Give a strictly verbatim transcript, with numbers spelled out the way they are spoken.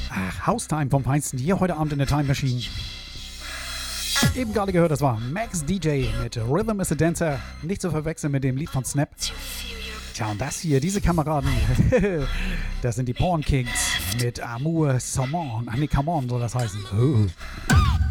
Ach, House-Time vom Feinsten hier heute Abend in der Time Machine. Eben gerade gehört, das war Max D J mit Rhythm is a Dancer. Nicht zu verwechseln mit dem Lied von Snap. Tja, und das hier, diese Kameraden, das sind die Porn Kings mit Amour Saumon. Ah, nee, come on soll das heißen. Oh.